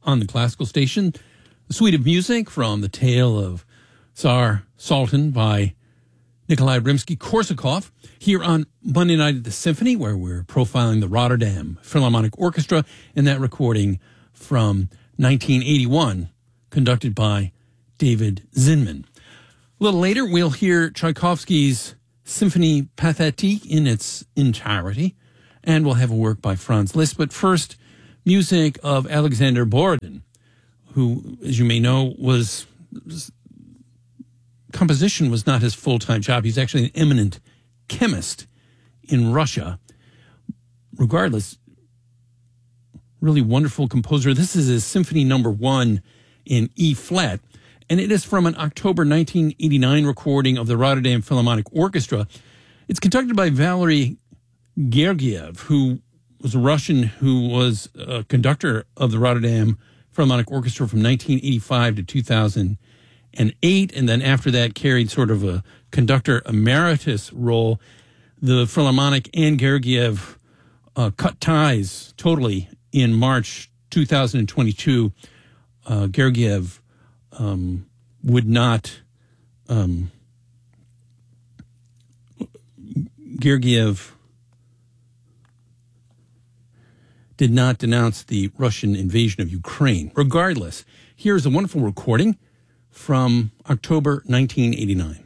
on the classical station. The suite of music from The Tale of Tsar Sultan by Nikolai Rimsky-Korsakov here on Monday Night at the Symphony, where we're profiling the Rotterdam Philharmonic Orchestra in that recording from 1981, conducted by David Zinman. A little later, we'll hear Tchaikovsky's Symphonie Pathétique in its entirety, and we'll have a work by Franz Liszt. But first, music of Alexander Borodin, who, as you may know, composition was not his full-time job. He's actually an eminent chemist in Russia. Regardless, really wonderful composer. This is his Symphony No. 1 in E-flat, and it is from an October 1989 recording of the Rotterdam Philharmonic Orchestra. It's conducted by Valery Gergiev, who was a Russian who was a conductor of the Rotterdam Philharmonic Orchestra from 1985 to 2008, and then after that carried sort of a conductor emeritus role. The Philharmonic and Gergiev cut ties totally in March 2022. Gergiev would not. Gergiev did not denounce the Russian invasion of Ukraine. Regardless, here's a wonderful recording from October 1989.